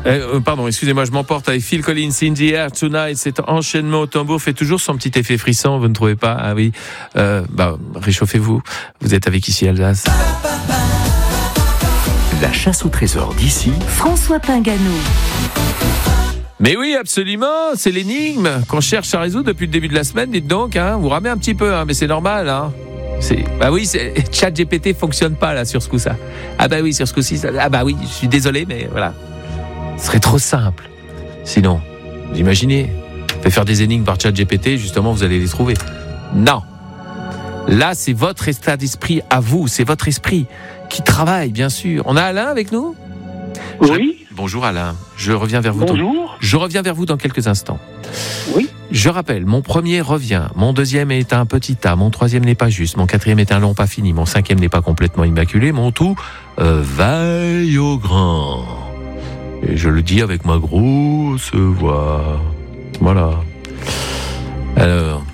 Pardon, excusez-moi, je m'emporte avec Phil Collins, In the Air Tonight. Cet enchaînement au tambour fait toujours son petit effet frisson, vous ne trouvez pas? Ah oui. Réchauffez-vous. Vous êtes avec Ici Alsace. La chasse au trésor d'ici, François Pingano. Mais oui, absolument, c'est l'énigme qu'on cherche à résoudre depuis le début de la semaine. Dites donc, vous ramez un petit peu, mais c'est normal. ChatGPT fonctionne pas là sur ce coup-ci. Ah bah oui, sur ce coup-ci. Ah bah oui, je suis désolé, mais voilà. Ce serait trop simple. Sinon, vous imaginez, faites faire des énigmes par ChatGPT, justement, vous allez les trouver. Non. Là, c'est votre état d'esprit à vous, c'est votre esprit qui travaille, bien sûr. On a Alain avec nous ? Oui. Bonjour Alain, je reviens vers vous. Bonjour. Je reviens vers vous dans quelques instants. Oui. Je rappelle, mon premier revient, mon deuxième est un petit A, mon troisième n'est pas juste, mon quatrième est un long pas fini, mon cinquième n'est pas complètement immaculé, mon tout vaille au grand. Et je le dis avec ma grosse voix. Voilà. Alors,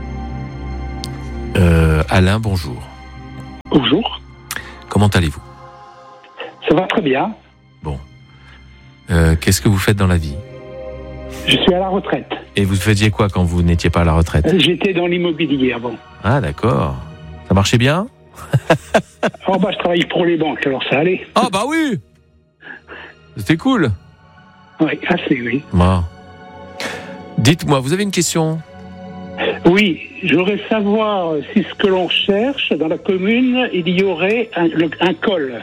Alain, bonjour. Bonjour. Comment allez-vous ? Ça va très bien. Bon. Qu'est-ce que vous faites dans la vie ? Je suis à la retraite. Et vous faisiez quoi quand vous n'étiez pas à la retraite ? J'étais dans l'immobilier avant. Ah, d'accord. Ça marchait bien ? Je travaille pour les banques, alors ça allait. Ah, bah oui ! C'était cool. Oui, assez, oui. Bon. Dites-moi, vous avez une question ? Oui, je voudrais savoir si ce que l'on cherche dans la commune, il y aurait un col.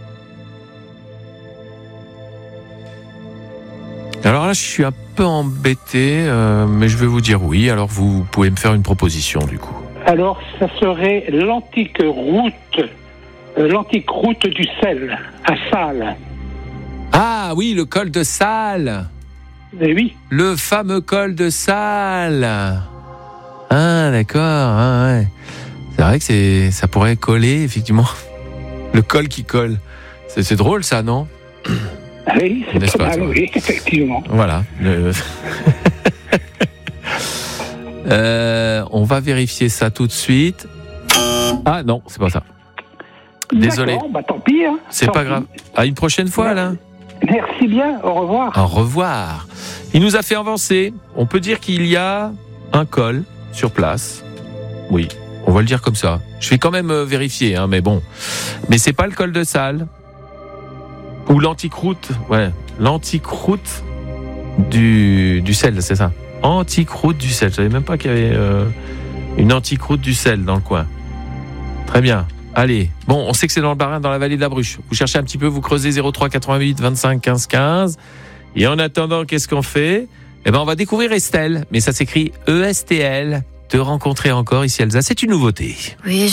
Alors là, je suis un peu embêté, mais je vais vous dire oui. Alors, vous pouvez me faire une proposition, du coup. Alors, ça serait l'antique route du sel, à Salles. Ah oui, le col de Salles. Eh oui. Le fameux col de Salles. Ah, d'accord. Ah, ouais. C'est vrai que ça pourrait coller, effectivement. Le col qui colle. C'est drôle, ça, non ? Oui, c'est pas mal, oui, effectivement. Voilà. On va vérifier ça tout de suite. Ah non, c'est pas ça. Désolé. D'accord, tant pis. C'est pas grave. À une prochaine fois, Alain. Merci bien, au revoir. Au revoir. Il nous a fait avancer. On peut dire qu'il y a un col sur place. Oui, on va le dire comme ça. Je vais quand même vérifier, mais bon. Mais c'est pas le col de Salles. Ou l'antique route, l'antique route du sel, c'est ça. Antique route du sel. Je savais même pas qu'il y avait une antique route du sel dans le coin. Très bien. Allez, bon, on sait que c'est dans le Bas-Rhin, dans la vallée de la Bruche. Vous cherchez un petit peu, vous creusez 03 88 25 15 15. Et en attendant, qu'est-ce qu'on fait ? On va découvrir Estelle, mais ça s'écrit ESTL. Te rencontrer encore ici, Elsa, c'est une nouveauté. Oui,